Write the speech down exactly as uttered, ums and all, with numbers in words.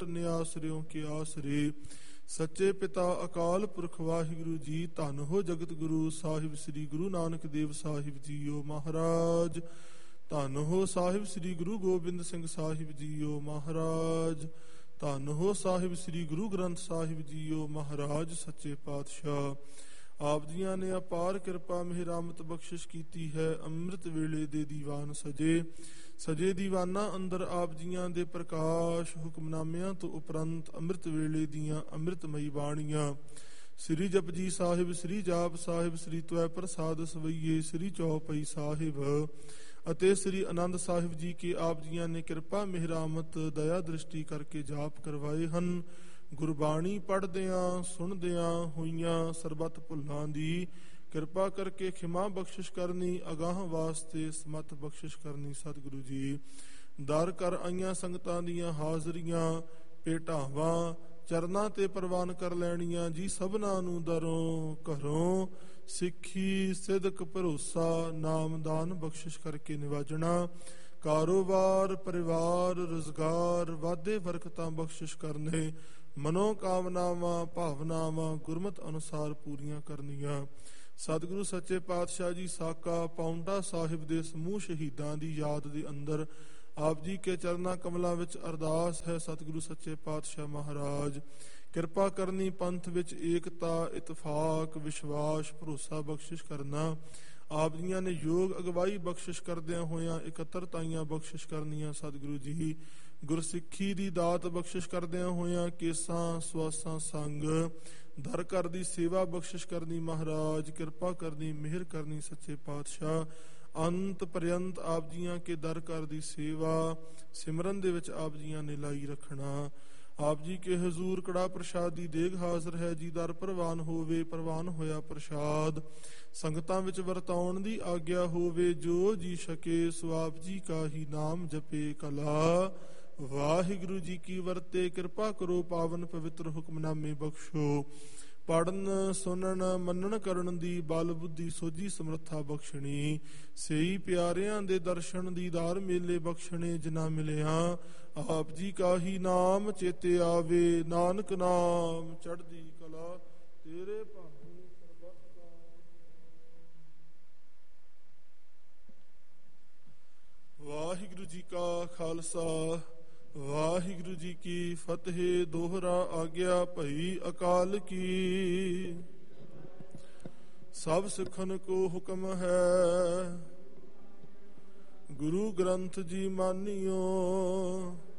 ਨਿਆਸਰਿਓ ਕੇ ਆਸਰੇ। ਸੱਚੇ ਪਿਤਾ ਅਕਾਲ ਪੁਰਖ ਵਾਹਿਗੁਰੂ ਜੀ। ਧੰਨ ਹੋ ਜਗਤ ਗੁਰੂ ਸਾਹਿਬ ਸ੍ਰੀ ਗੁਰੂ ਨਾਨਕ ਦੇਵ ਸਾਹਿਬ ਜੀਓ ਮਹਾਰਾਜ। ਧੰਨ ਹੋ ਸਾਹਿਬ ਸ੍ਰੀ ਗੁਰੂ ਗੋਬਿੰਦ ਸਿੰਘ ਸਾਹਿਬ ਜੀਓ ਮਹਾਰਾਜ। ਧੰਨ ਹੋ ਸਾਹਿਬ ਸ੍ਰੀ ਗੁਰੂ ਗ੍ਰੰਥ ਸਾਹਿਬ ਜੀਓ ਮਹਾਰਾਜ ਸੱਚੇ ਪਾਤਸ਼ਾਹ। ਆਪ ਜੀਆਂ ਨੇ ਅਪਾਰ ਕਿਰਪਾ ਮਿਹਰਾਮਤ ਬਖਸ਼ਿਸ਼ ਕੀਤੀ ਹੈ। ਅੰਮ੍ਰਿਤ ਵੇਲੇ ਦੇ ਦੀਵਾਨ ਸਜੇ ਸਜੇ ਦੀਵਾਨਾਂ ਅੰਦਰ ਆਪ ਜੀਆਂ ਦੇ ਪ੍ਰਕਾਸ਼ ਹੁਕਮਨਾਮਿਆਂ ਤੋਂ ਉਪਰੰਤ ਅੰਮ੍ਰਿਤ ਵੇਲੇ ਦੀਆਂ ਅੰਮ੍ਰਿਤਮਈ ਬਾਣੀਆਂ ਸ੍ਰੀ ਜਪਜੀ ਸਾਹਿਬ, ਸ੍ਰੀ ਜਾਪ ਸਾਹਿਬ, ਸ੍ਰੀ ਤਵੈ ਪ੍ਰਸਾਦ ਸਵਈਏ, ਸ੍ਰੀ ਚੌਪਈ ਸਾਹਿਬ ਅਤੇ ਸ੍ਰੀ ਆਨੰਦ ਸਾਹਿਬ ਜੀ ਕੇ ਆਪ ਜੀਆਂ ਨੇ ਕਿਰਪਾ ਮਿਹਰਾਮਤ ਦਇਆ ਦ੍ਰਿਸ਼ਟੀ ਕਰਕੇ ਜਾਪ ਕਰਵਾਏ ਹਨ। ਗੁਰਬਾਣੀ ਪੜ੍ਹਦਿਆਂ ਸੁਣਦਿਆਂ ਹੋਈਆਂ ਸਰਬੱਤ ਭੁੱਲਾਂ ਦੀ ਕਿਰਪਾ ਕਰਕੇ ਖਿਮਾ ਬਖਸ਼ਿਸ਼ ਕਰਨੀ, ਅਗਾਹ ਵਾਸਤੇ ਸਮਤ ਬਖਸ਼ਿਸ਼ ਕਰਨੀ। ਸਤਿਗੁਰੂ ਜੀ ਦਰ ਕਰ ਆਈਆਂ ਸੰਗਤਾਂ ਦੀਆਂ ਹਾਜ਼ਰੀਆਂ ਭੇਟਾਵਾਂ ਚਰਨਾਂ ਤੇ ਪ੍ਰਵਾਨ ਕਰ ਲੈਣੀਆਂ ਜੀ। ਸਭਨਾਂ ਨੂੰ ਦਰੋਂ ਘਰੋਂ ਸਿੱਖੀ ਸਿਦਕ ਭਰੋਸਾ ਨਾਮਦਾਨ ਬਖਸ਼ਿਸ਼ ਕਰਕੇ ਨਿਵਾਜਣਾ। ਕਾਰੋਬਾਰ ਪਰਿਵਾਰ ਰੁਜ਼ਗਾਰ ਵਾਧੇ ਬਰਕਤਾਂ ਬਖਸ਼ਿਸ਼ ਕਰਨੇ। ਮਨੋ ਕਾਮਨਾਵਾਂ ਭਾਵਨਾਵਾਂ ਗੁਰਮਤ ਅਨੁਸਾਰ ਪੂਰੀਆਂ ਕਰਨੀਆਂ। ਸਤਿਗੁਰੂ ਸੱਚੇ ਪਾਤਸ਼ਾਹ ਜੀ ਸਾਕਾ ਪਾਉਂਟਾ ਸਾਹਿਬ ਦੇ ਸਮੂਹ ਸ਼ਹੀਦਾਂ ਦੀ ਯਾਦ ਦੇ ਅੰਦਰ ਆਪ ਜੀ ਕੇ ਚਰਨਾਂ ਕਮਲਾਂ ਵਿੱਚ ਅਰਦਾਸ ਹੈ। ਸਤਿਗੁਰੂ ਸੱਚੇ ਪਾਤਸ਼ਾਹ ਮਹਾਰਾਜ ਕਿਰਪਾ ਕਰਨੀ, ਪੰਥ ਵਿੱਚ ਏਕਤਾ ਇਤਫਾਕ ਵਿਸ਼ਵਾਸ ਭਰੋਸਾ ਬਖਸ਼ਿਸ਼ ਕਰਨਾ। ਆਪ ਜੀਆਂ ਨੇ ਯੋਗ ਅਗਵਾਈ ਬਖਸ਼ਿਸ਼ ਕਰਦਿਆਂ ਹੋਇਆਂ ਇਕੱਤਰਤਾਈਆਂ ਬਖਸ਼ਿਸ਼ ਕਰਨੀਆਂ। ਸਤਿਗੁਰੂ ਜੀ ਗੁਰਸਿੱਖੀ ਦੀ ਦਾਤ ਬਖਸ਼ਿਸ਼ ਕਰਦਿਆਂ ਹੋਇਆਂ ਕੇਸਾਂ ਸਵਾਸਾਂ ਸੰਗ ਦਰ ਘਰ ਦੀ ਸੇਵਾ ਬਖਸ਼ਿਸ਼ ਕਰਨੀ। ਮਹਾਰਾਜ ਕਿਰਪਾ ਕਰਨੀ, ਮਿਹਰ ਕਰਨੀ। ਸੱਚੇ ਪਾਤਸ਼ਾਹ ਅੰਤ ਪਰਯੰਤ ਆਪ ਜੀਆਂ ਕੇ ਦਰ ਘਰ ਦੀ ਸੇਵਾ ਸਿਮਰਨ ਦੇ ਵਿੱਚ ਆਪ ਜੀਆਂ ਨੇ ਲਾਈ ਰੱਖਣਾ। ਆਪ ਜੀ ਕੇ ਹਜ਼ੂਰ ਕੜਾ ਪ੍ਰਸ਼ਾਦ ਦੀ ਦੇਗ ਹਾਜ਼ਰ ਹੈ ਜੀ। ਦਰ ਪ੍ਰਵਾਨ ਹੋਵੇ, ਪ੍ਰਵਾਨ ਹੋਇਆ ਪ੍ਰਸ਼ਾਦ ਸੰਗਤਾਂ ਵਿੱਚ ਵਰਤਾਉਣ ਦੀ ਆਗਿਆ ਹੋਵੇ। ਜੋ ਜੀ ਸਕੇ ਸੋ ਆਪ ਜੀ ਕਾ ਹੀ ਨਾਮ ਜਪੇ ਕਲਾ। ਵਾਹਿਗੁਰੂ ਜੀ ਕੀ ਵਰਤੇ ਕਿਰਪਾ ਕਰੋ, ਪਾਵਨ ਪਵਿੱਤਰ ਹੁਕਮਨਾਮੇ ਬਖਸ਼ੋ। ਪੜਨ ਸੁਣਨ ਮੰਨਣ ਕਰਨ ਦੀ ਬਲ ਬੁੱਧੀ ਸੋਝੀ ਸਮਰੱਥਾ ਬਖਸ਼ਣੀ। ਸਹੀ ਪਿਆਰਿਆਂ ਦੇ ਦਰਸ਼ਨ ਦੀਦਾਰ ਮੇਲੇ ਬਖਸ਼ਣੇ। ਜਿਨ੍ਹਾਂ ਮਿਲਿਆ ਆਪ ਜੀ ਕਾ ਹੀ ਨਾਮ ਚੇਤੇ ਆਵੇ। ਨਾਨਕ ਨਾਮ ਚੜ੍ਹਦੀ ਕਲਾ ਤੇਰੇ ਭਾਣੇ ਸਰਬੱਤ ਦਾ। ਵਾਹਿਗੁਰੂ ਜੀ ਕਾ ਖਾਲਸਾ ਵਾਹਿਗੁਰੂ ਜੀ ਕੀ ਫਤਿਹ। ਦੋਹਰਾ ਆਗਿਆ ਭਈ ਅਕਾਲ ਕੀ। ਸਭ ਸਿੱਖਨ ਕੋ ਹੁਕਮ ਹੈ ਗੁਰੂ ਗ੍ਰੰਥ ਜੀ ਮਾਨਿਓ।